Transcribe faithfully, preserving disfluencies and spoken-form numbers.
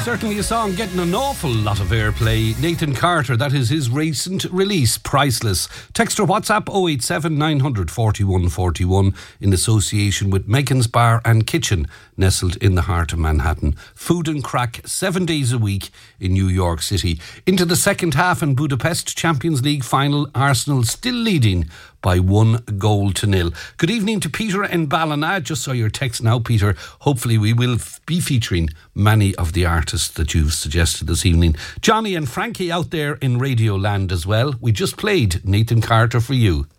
certainly a song getting an awful lot of airplay. Nathan Carter, that is his recent release, Priceless. Text or WhatsApp oh eight seven nine hundred forty-one forty-one in association with Megan's Bar and Kitchen, nestled in the heart of Manhattan. Food and crack seven days a week in New York City. Into the second half in Budapest Champions League final, Arsenal still leading by one goal to nil. Good evening to Peter in Ballina. Just saw your text now, Peter. Hopefully we will f- be featuring many of the artists that you've suggested this evening. Johnny and Frankie out there in Radio Land as well. We just played Nathan Carter for you.